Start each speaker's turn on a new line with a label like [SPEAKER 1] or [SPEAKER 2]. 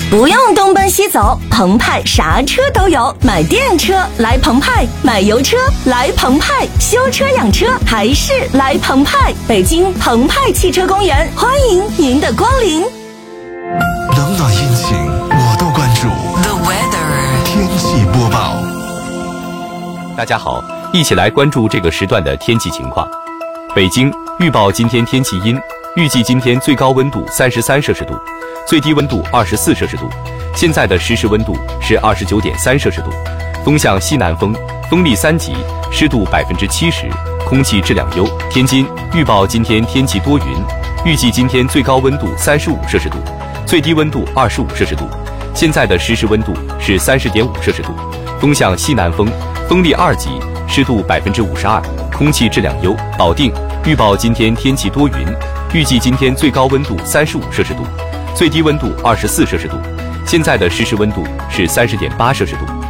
[SPEAKER 1] 不用东奔西走，澎湃啥车都有，买电车来澎湃，买油车来澎湃，修车养车还是来澎湃。北京澎湃汽车公园，欢迎您的光临。
[SPEAKER 2] 冷暖阴晴我都关注。
[SPEAKER 3] The weather
[SPEAKER 2] 天气播报。
[SPEAKER 4] 大家好，一起来关注这个时段的天气情况。北京预报今天天气阴，预计今天最高温度33摄氏度，最低温度24摄氏度。现在的实时温度是29.3摄氏度，风向西南风，风力3级，湿度70%，空气质量优。天津预报今天天气多云，预计今天最高温度35摄氏度，最低温度25摄氏度。现在的实时温度是30.5摄氏度，风向西南风，风力2级，湿度52%，空气质量优。保定预报今天天气多云，预计今天最高温度35摄氏度，最低温度24摄氏度。现在的实时温度是30.8摄氏度，